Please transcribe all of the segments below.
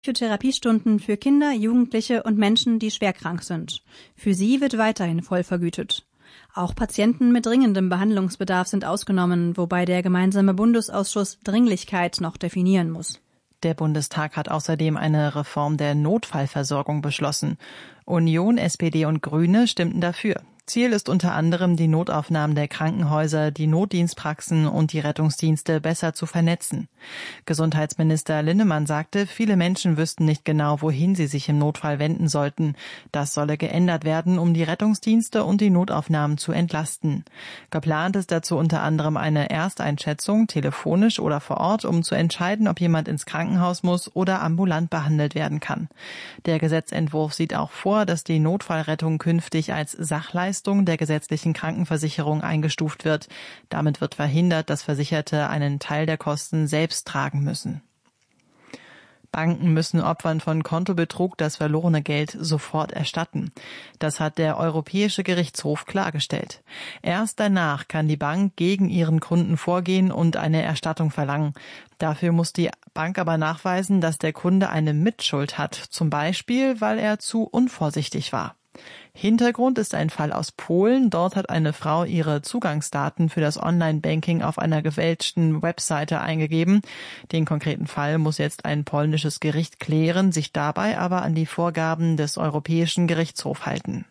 Psychotherapiestunden für Kinder, Jugendliche und Menschen, die schwerkrank sind. Für sie wird weiterhin voll vergütet. Auch Patienten mit dringendem Behandlungsbedarf sind ausgenommen, wobei der gemeinsame Bundesausschuss Dringlichkeit noch definieren muss. Der Bundestag hat außerdem eine Reform der Notfallversorgung beschlossen. Union, SPD und Grüne stimmten dafür. Ziel ist unter anderem, die Notaufnahmen der Krankenhäuser, die Notdienstpraxen und die Rettungsdienste besser zu vernetzen. Gesundheitsminister Linnemann sagte, viele Menschen wüssten nicht genau, wohin sie sich im Notfall wenden sollten. Das solle geändert werden, um die Rettungsdienste und die Notaufnahmen zu entlasten. Geplant ist dazu unter anderem eine Ersteinschätzung, telefonisch oder vor Ort, um zu entscheiden, ob jemand ins Krankenhaus muss oder ambulant behandelt werden kann. Der Gesetzentwurf sieht auch vor, dass die Notfallrettung künftig als Sachleistung der gesetzlichen Krankenversicherung eingestuft wird. Damit wird verhindert, dass Versicherte einen Teil der Kosten selbst tragen müssen. Banken müssen Opfern von Kontobetrug das verlorene Geld sofort erstatten. Das hat der Europäische Gerichtshof klargestellt. Erst danach kann die Bank gegen ihren Kunden vorgehen und eine Erstattung verlangen. Dafür muss die Bank aber nachweisen, dass der Kunde eine Mitschuld hat, zum Beispiel, weil er zu unvorsichtig war. Hintergrund ist ein Fall aus Polen. Dort hat eine Frau ihre Zugangsdaten für das Online-Banking auf einer gefälschten Webseite eingegeben. Den konkreten Fall muss jetzt ein polnisches Gericht klären, sich dabei aber an die Vorgaben des Europäischen Gerichtshofs halten.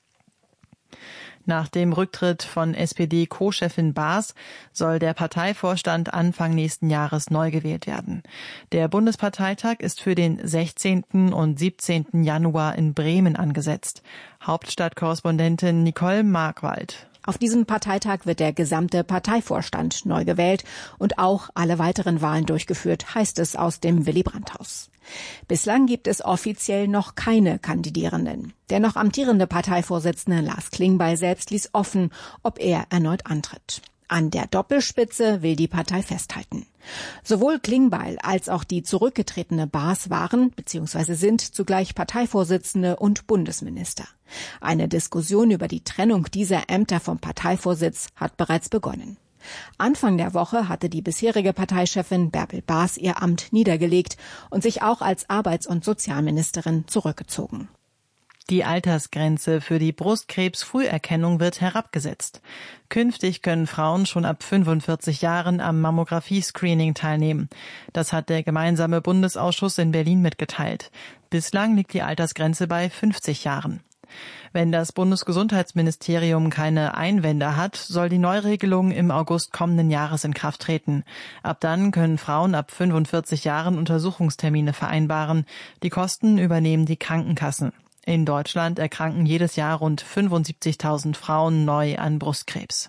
Nach dem Rücktritt von SPD-Co-Chefin Baas soll der Parteivorstand Anfang nächsten Jahres neu gewählt werden. Der Bundesparteitag ist für den 16. und 17. Januar in Bremen angesetzt. Hauptstadtkorrespondentin Nicole Markwald. Auf diesem Parteitag wird der gesamte Parteivorstand neu gewählt und auch alle weiteren Wahlen durchgeführt, heißt es aus dem Willy-Brandt-Haus. Bislang gibt es offiziell noch keine Kandidierenden. Der noch amtierende Parteivorsitzende Lars Klingbeil selbst ließ offen, ob er erneut antritt. An der Doppelspitze will die Partei festhalten. Sowohl Klingbeil als auch die zurückgetretene Baas waren bzw. sind zugleich Parteivorsitzende und Bundesminister. Eine Diskussion über die Trennung dieser Ämter vom Parteivorsitz hat bereits begonnen. Anfang der Woche hatte die bisherige Parteichefin Bärbel Baas ihr Amt niedergelegt und sich auch als Arbeits- und Sozialministerin zurückgezogen. Die Altersgrenze für die Brustkrebsfrüherkennung wird herabgesetzt. Künftig können Frauen schon ab 45 Jahren am Mammographie-Screening teilnehmen. Das hat der gemeinsame Bundesausschuss in Berlin mitgeteilt. Bislang liegt die Altersgrenze bei 50 Jahren. Wenn das Bundesgesundheitsministerium keine Einwände hat, soll die Neuregelung im August kommenden Jahres in Kraft treten. Ab dann können Frauen ab 45 Jahren Untersuchungstermine vereinbaren. Die Kosten übernehmen die Krankenkassen. In Deutschland erkranken jedes Jahr rund 75.000 Frauen neu an Brustkrebs.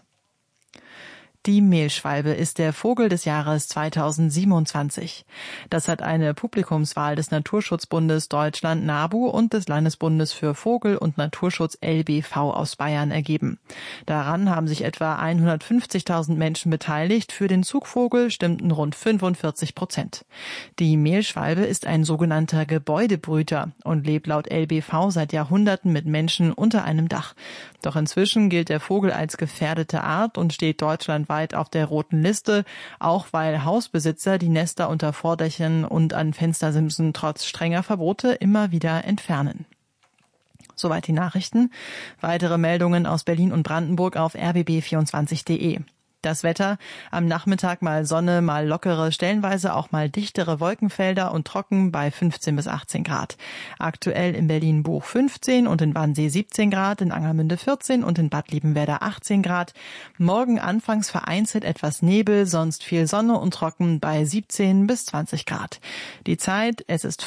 Die Mehlschwalbe ist der Vogel des Jahres 2027. Das hat eine Publikumswahl des Naturschutzbundes Deutschland NABU und des Landesbundes für Vogel- und Naturschutz LBV aus Bayern ergeben. Daran haben sich etwa 150.000 Menschen beteiligt. Für den Zugvogel stimmten rund 45%. Die Mehlschwalbe ist ein sogenannter Gebäudebrüter und lebt laut LBV seit Jahrhunderten mit Menschen unter einem Dach. Doch inzwischen gilt der Vogel als gefährdete Art und steht deutschlandweit auf der roten Liste, auch weil Hausbesitzer die Nester unter Vordächern und an Fenstersimsen trotz strenger Verbote immer wieder entfernen. Soweit die Nachrichten. Weitere Meldungen aus Berlin und Brandenburg auf rbb24.de. Das Wetter, am Nachmittag mal Sonne, mal lockere, stellenweise auch mal dichtere Wolkenfelder und trocken bei 15 bis 18 Grad. Aktuell in Berlin-Buch 15 und in Wannsee 17 Grad, in Angermünde 14 und in Bad Liebenwerda 18 Grad. Morgen anfangs vereinzelt etwas Nebel, sonst viel Sonne und trocken bei 17 bis 20 Grad. Die Zeit, es ist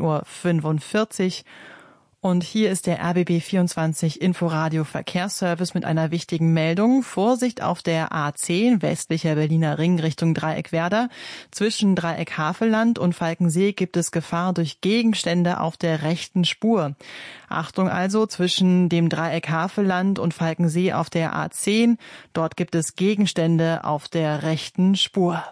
15:45 Uhr. Und hier ist der RBB24 Inforadio Verkehrsservice mit einer wichtigen Meldung. Vorsicht auf der A10 westlicher Berliner Ring Richtung Dreieckwerder. Zwischen Dreieck Havelland und Falkensee gibt es Gefahr durch Gegenstände auf der rechten Spur. Achtung also zwischen dem Dreieck Havelland und Falkensee auf der A10. Dort gibt es Gegenstände auf der rechten Spur.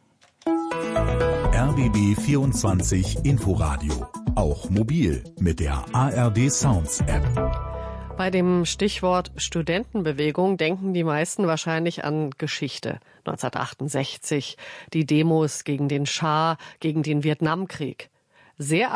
RBB24 Inforadio. Auch mobil mit der ARD Sounds App. Bei dem Stichwort Studentenbewegung denken die meisten wahrscheinlich an Geschichte. 1968, die Demos gegen den Schah, gegen den Vietnamkrieg. sehr